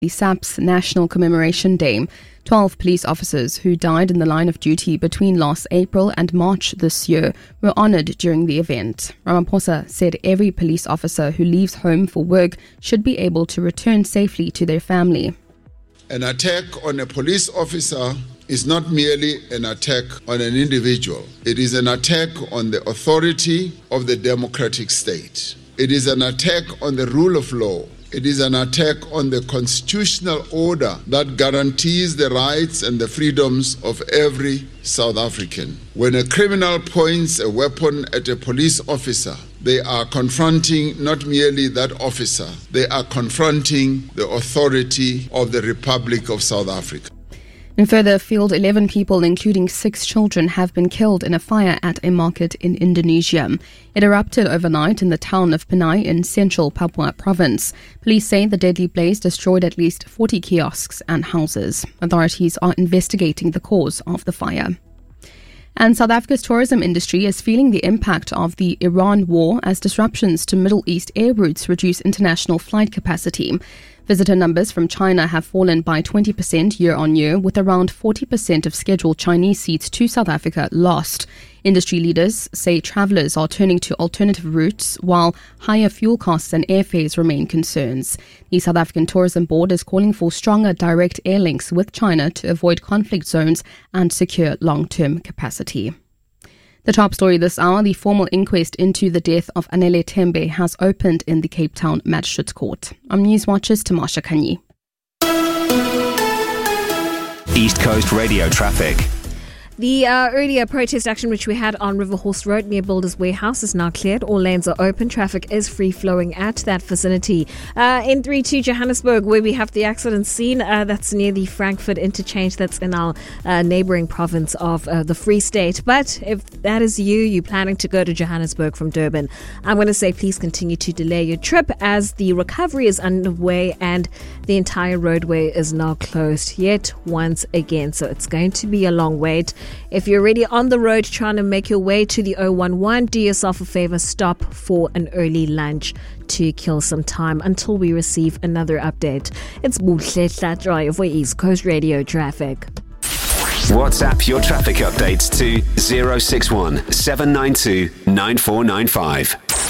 the SAPS National Commemoration Day. 12 police officers who died in the line of duty between last April and March this year were honoured during the event. Ramaphosa said every police officer who leaves home for work should be able to return safely to their family. An attack on a police officer is not merely an attack on an individual. It is an attack on the authority of the democratic state. It is an attack on the rule of law. It is an attack on the constitutional order that guarantees the rights and the freedoms of every South African. When a criminal points a weapon at a police officer, they are confronting not merely that officer, they are confronting the authority of the Republic of South Africa. In further afield, 11 people, including 6 children, have been killed in a fire at a market in Indonesia. It erupted overnight in the town of Penai in central Papua province. Police say the deadly blaze destroyed at least 40 kiosks and houses. Authorities are investigating the cause of the fire. And South Africa's tourism industry is feeling the impact of the Iran war as disruptions to Middle East air routes reduce international flight capacity. Visitor numbers from China have fallen by 20% year on year, with around 40% of scheduled Chinese seats to South Africa lost. Industry leaders say travellers are turning to alternative routes, while higher fuel costs and airfares remain concerns. The South African Tourism Board is calling for stronger direct air links with China to avoid conflict zones and secure long-term capacity. The top story this hour, the formal inquest into the death of Anele Tembe has opened in the Cape Town Magistrates Court. I'm Newswatch's Tamasha Kanyi. East Coast Radio traffic. The earlier protest action which we had on Riverhorse Road near Builders Warehouse is now cleared. All lanes are open. Traffic is free-flowing at that vicinity. N32 Johannesburg, where we have the accident scene, that's near the Frankfurt interchange. That's in our neighbouring province of the Free State. But if that is you're planning to go to Johannesburg from Durban, I'm going to say please continue to delay your trip as the recovery is underway and the entire roadway is now closed yet once again. So it's going to be a long wait. If you're already on the road trying to make your way to the 011, do yourself a favor, stop for an early lunch to kill some time until we receive another update. It's Buhle Hlatshwayo for East Coast Radio Traffic. WhatsApp your traffic updates to 061 792 9495.